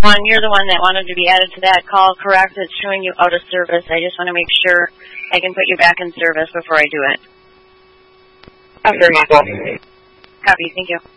Juan, you're the one that wanted to be added to that call, correct? It's showing you out of service. I just want to make sure I can put you back in service before I do it. Affirmative. Copy. Thank you.